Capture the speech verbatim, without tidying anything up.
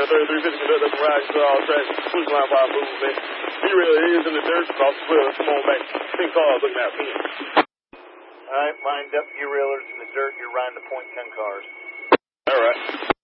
thirty-three fifty, conduct up and ride, you all traffic, push line five moves, man. D-rail is in the dirt, across the square, come on back. ten cars looking at me. All right, lined up, derailers in the dirt, you're riding to point ten cars. All right.